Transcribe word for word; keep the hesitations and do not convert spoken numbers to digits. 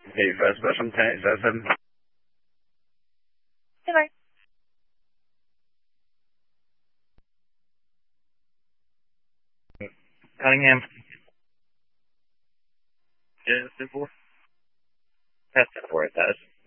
Okay, first person ten, is that seven? Hello. Cunningham. Yeah, ten four. That's ten four, it does.